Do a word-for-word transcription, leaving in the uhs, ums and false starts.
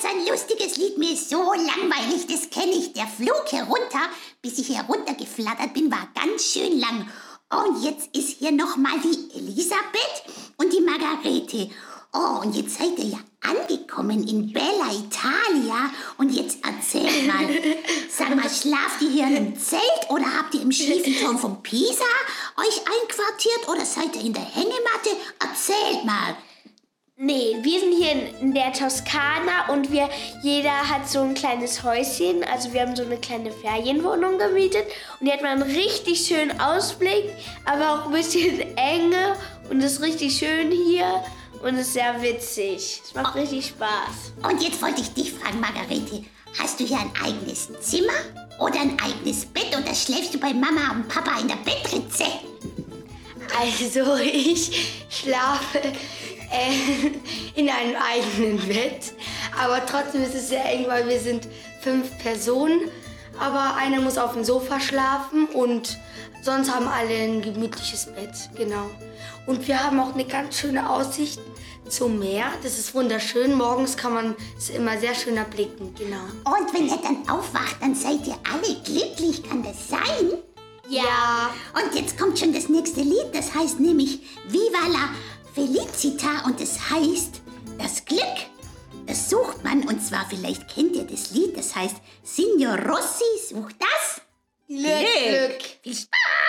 ein lustiges Lied. Mir ist so langweilig, das kenne ich. Der Flug herunter, bis ich heruntergeflattert bin, war ganz schön lang. Und jetzt ist hier nochmal die Elisabeth und die Margarete. Oh, und jetzt seid ihr ja angekommen in Bella Italia. Und jetzt erzählt mal, sag mal, schlaft ihr hier in einem Zelt oder habt ihr im schiefen Turm von Pisa euch einquartiert oder seid ihr in der Hängematte? Erzählt mal. Nee, wir sind hier in, in der Toskana und wir, jeder hat so ein kleines Häuschen. Also wir haben so eine kleine Ferienwohnung gemietet und die hat man einen richtig schönen Ausblick, aber auch ein bisschen enge und ist richtig schön hier und ist sehr witzig. Es macht oh. richtig Spaß. Und jetzt wollte ich dich fragen, Margarete, hast du hier ein eigenes Zimmer oder ein eigenes Bett oder schläfst du bei Mama und Papa in der Bettritze? Also ich schlafe äh, in einem eigenen Bett, aber trotzdem ist es sehr eng, weil wir sind fünf Personen, aber einer muss auf dem Sofa schlafen und sonst haben alle ein gemütliches Bett, genau. Und wir haben auch eine ganz schöne Aussicht zum Meer, das ist wunderschön, morgens kann man es immer sehr schön erblicken, genau. Und wenn ihr dann aufwacht, dann seid ihr alle glücklich, kann das sein? Ja. Und jetzt kommt schon das nächste Lied, das heißt nämlich Viva la Felicita und es das heißt das Glück. Das sucht man und zwar, vielleicht kennt ihr das Lied, das heißt Signor Rossi sucht das Glück. Glück. Viel Spaß!